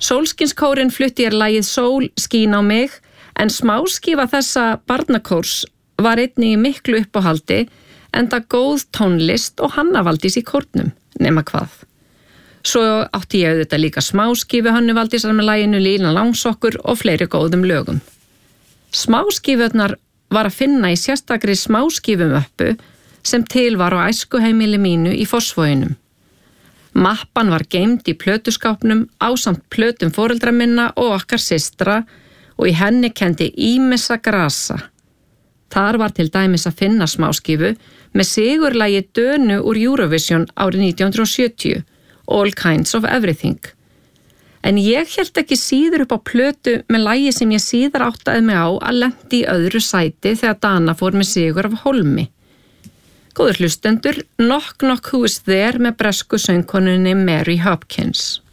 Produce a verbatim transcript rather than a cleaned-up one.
Sólskinskórinn flutti ég lagið Sól skín á mig, en smáskífa þessa barnakórs var einnig í miklu uppáhaldi, enda góð tónlist og Hanna Valdís í kórnum, nema hvað. Svo átti ég auðvitað líka smáskífu Hannu Valdísar með laginu Lína langsokkur og fleiri góðum lögum. Smáskífurnar var að finna í sérstakri smáskífumöppu sem til var á æskuheimili mínu í Fossvoginum. Mappan var geymd í plötuskápnum ásamt plötum foreldra minna og okkar systra og í henni kenndi ýmissa grasa. Þar var til dæmis að finna smáskífu með sigurlagi Dönu úr Eurovision árið nítján hundruð og sjötíu, All Kinds of Everything. En ég hélt ekki síður upp á plötu með lagi sem ég síðar áttaði mig á að lenti í öðru sæti þegar Dana fór með sigur af Hólmi. Góður hlustendur, Knock Knock Who Is There með bresku söngkonunni Mary Hopkins.